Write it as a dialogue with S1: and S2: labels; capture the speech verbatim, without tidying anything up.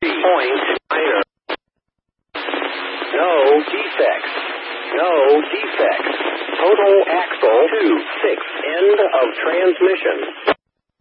S1: point niner. No defects. No defects. Total axle two six. End of transmission.